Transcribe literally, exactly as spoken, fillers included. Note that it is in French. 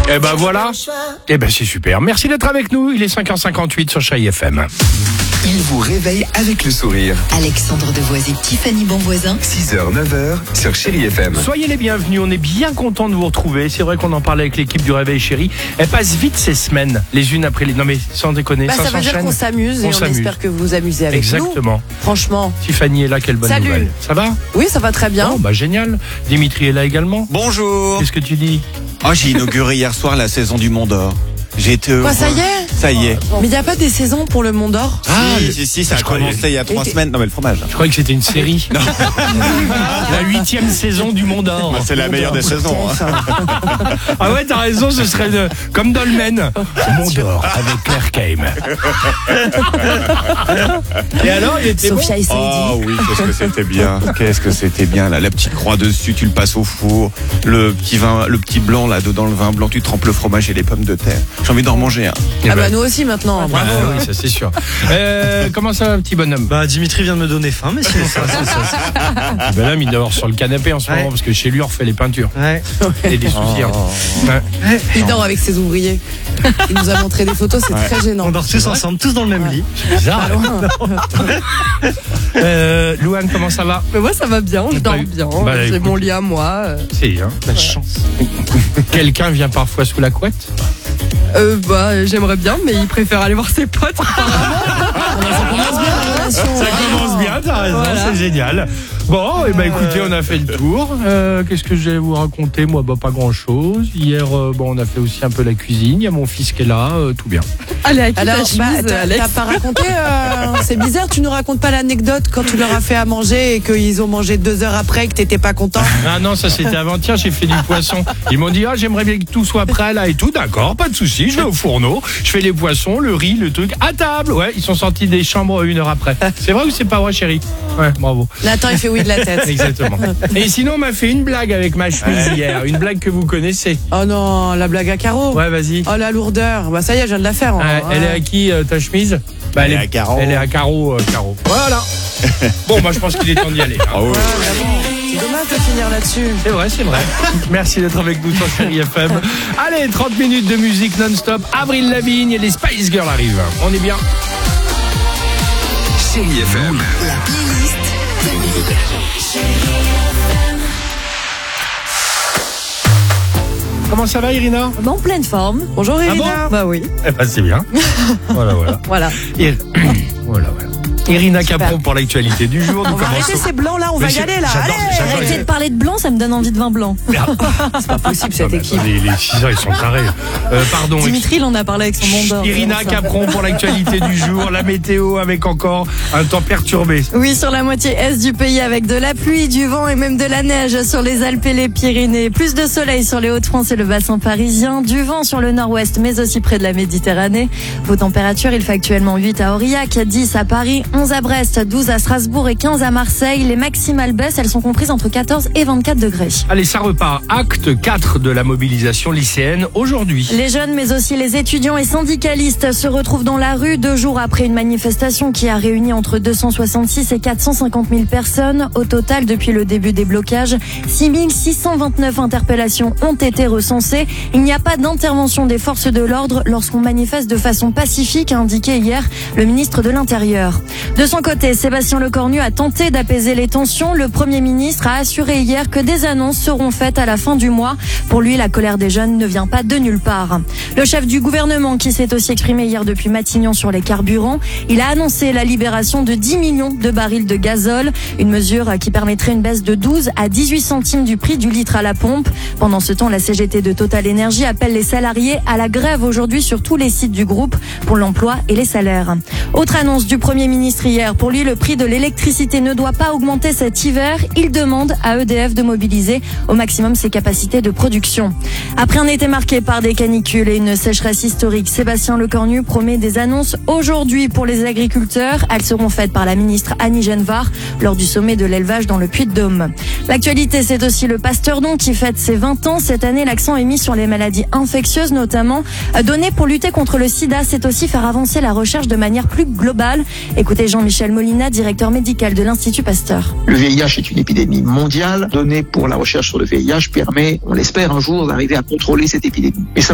Eh ben voilà. Eh ben c'est super. Merci d'être avec nous. Il est cinq heures cinquante-huit sur Chérie F M. Il vous réveille avec le sourire. Alexandre Devoise et Tiffany Bonvoisin. six heures neuf heures sur Chérie F M. Soyez les bienvenus. On est bien content de vous retrouver. C'est vrai qu'on en parlait avec l'équipe du Réveil Chérie. Elles passent vite ces semaines, les unes après les. Non mais sans déconner, Bah, ça, ça veut dire s'enchaîne. qu'on s'amuse et On on s'amuse. espère que vous vous amusez avec Exactement. nous. Franchement. Tiffany est là, quelle bonne Salut. nouvelle. Ça va? Oui, ça va très bien. Oh, bah génial. Dimitri est là également. Bonjour. Qu'est-ce que tu dis? Oh, j'ai inauguré hier soir la saison du Mont d'Or. J'ai été heureux. Quoi, ça y est Ça y est. Mais il n'y a pas des saisons pour le Mont d'Or? Ah, le- si, si, ça a je croyais- commencé il y a trois Et- semaines. Non, mais le fromage. Je croyais que c'était une série. La huitième saison du Mont d'Or. Bah, c'est la meilleure des saisons. hein. Ah ouais, t'as raison, ce serait de- comme Dolmen. Mont d'Or avec Claire Kame. Et alors, il était bon? Sophia et Saïdi. Oh oui, qu'est-ce que c'était bien. Qu'est-ce que c'était bien là. La petite croix dessus, tu le passes au four. Le petit vin, le petit blanc là dedans, le vin blanc, tu trempes le fromage et les pommes de terre. J'ai envie d'en manger un. Eh Ah ben, bah nous aussi maintenant. ah Bravo. oui, ça c'est sûr. Euh, comment ça va, petit bonhomme? Bah Dimitri vient de me donner faim, mais sinon ça va. ça, ça, Ben là, il dort sur le canapé en ce Ouais. moment parce que chez lui, on refait les peintures. ça. Ouais. Et des soucis. hein. Ouais. Il dort avec ses ouvriers. Il nous a montré des photos, c'est très gênant. On dort tous ensemble, tous dans le même lit. C'est bizarre. Euh, Louane, comment ça va? Mais moi ça va bien, je Bah, dors bien. bah, J'ai écoute. mon lit à moi. euh. C'est hein. La chance. Quelqu'un vient parfois sous la couette? Euh, bah j'aimerais bien, mais il préfère aller voir ses potes. Ça commence bien la relation. Ça commence bien, t'as raison, Voilà. c'est génial. Bon, et ben écoutez, on a fait le tour. Euh, Qu'est-ce que j'allais vous raconter? Moi, bah pas grand-chose. Hier, euh, bon, on a fait aussi un peu la cuisine. Il y a mon fils qui est là, euh, tout bien. Allez, alors, bah, t'as t'as pas raconté, euh, c'est bizarre, tu nous racontes pas l'anecdote quand tu leur as fait à manger et qu'ils ont mangé deux heures après, que t'étais pas content. Ah non, ça c'était avant-hier, j'ai fait du poisson. Ils m'ont dit, ah, j'aimerais bien que tout soit prêt là et tout. D'accord, pas de souci, je vais au fourneau, je fais les poissons, le riz, le truc, à table. Ouais, ils sont sortis des chambres une heure après. C'est vrai ou c'est pas vrai, chérie? Ouais, bravo. Nathan, il fait oui de la tête. Exactement. Et sinon, on m'a fait une blague avec ma chemise hier. Une blague que vous connaissez. Oh non, la blague à carreaux. Ouais, vas-y. Oh la lourdeur. Bah ça y est, je viens de la faire. hein. Euh, elle est à qui, euh, ta chemise? Bah, Elle est à carreaux. Elle est à carreaux, euh, carreaux. Voilà. Bon, moi, je pense qu'il est temps d'y aller. hein. Ah oui. Ouais, vraiment. C'est dommage de finir là-dessus. C'est vrai, c'est vrai. Merci d'être avec nous sur Chérie F M. Allez, trente minutes de musique non-stop. Avril Lavigne et les Spice Girls arrivent. On est bien? Chérie F M. La playlist Comment ça va, Irina? En pleine forme. Bonjour Ah Irina. bon Bah oui. Eh ben, c'est bien. Voilà, voilà. Voilà. Ir- voilà, voilà. Irina Super. Capron pour l'actualité du jour. Nous On va commençons. arrêter ces blancs là, on Mais va y c'est- aller là. j'adore- Allez. j'adore- Arrêtez de parler de blanc, ça me donne envie de vin blanc. C'est pas possible cette Ah, mais équipe. attendez, les six heures, ils sont tarés. Euh, pardon. Dimitri, il en a parlé avec son monde d'or. Irina c'est pour ça. Capron pour l'actualité du jour. La météo avec encore un temps perturbé. Oui, sur la moitié est du pays avec de la pluie, du vent et même de la neige sur les Alpes et les Pyrénées. Plus de soleil sur les Hauts-de-France et le bassin parisien. Du vent sur le nord-ouest, mais aussi près de la Méditerranée. Vos températures, il fait actuellement huit à Aurillac, dix à Paris, onze à Brest, douze à Strasbourg et quinze à Marseille. Les maximales baissent, elles sont comprises entre quatorze et vingt-quatre degrés. Allez, ça repart. Acte quatre de la mobilisation lycéenne aujourd'hui. Les jeunes, mais aussi les étudiants et syndicalistes se retrouvent dans la rue deux jours après une manifestation qui a réuni entre deux cent soixante-six et quatre cent cinquante mille personnes. Au total, depuis le début des blocages, six mille six cent vingt-neuf interpellations ont été recensées. Il n'y a pas d'intervention des forces de l'ordre lorsqu'on manifeste de façon pacifique, a indiqué hier le ministre de l'Intérieur. De son côté, Sébastien Lecornu a tenté d'apaiser les tensions. Le Premier ministre a assuré hier que des annonces seront faites à la fin du mois. Pour lui, la colère des jeunes ne vient pas de nulle part. Le chef du gouvernement, qui s'est aussi exprimé hier depuis Matignon sur les carburants, il a annoncé la libération de dix millions de barils de gazole, une mesure qui permettrait une baisse de douze à dix-huit centimes du prix du litre à la pompe. Pendant ce temps, la C G T de Total Energy appelle les salariés à la grève aujourd'hui sur tous les sites du groupe pour l'emploi et les salaires. Autre annonce du Premier ministre hier, pour lui, le prix de l'électricité ne doit pas augmenter cet hiver. Il demande à E D F de mobiliser au maximum ses capacités de production. Après un été marqué par des canicules et une sécheresse historique, Sébastien Lecornu promet des annonces aujourd'hui pour les agriculteurs. Elles seront faites par la ministre Annie Genevard lors du sommet de l'élevage dans le Puy-de-Dôme. L'actualité, c'est aussi le Pasteur Don qui fête ses vingt ans. Cette année, l'accent est mis sur les maladies infectieuses notamment. Donner pour lutter contre le sida, c'est aussi faire avancer la recherche de manière plus globale. Écoutez Jean-Michel Molina, directeur médical de l'Institut Pasteur. Le V I H est une épidémie mondiale. Donner pour la recherche sur le V I H permet, on l'espère un jour, d'arriver à contrôler cette épidémie. Mais ça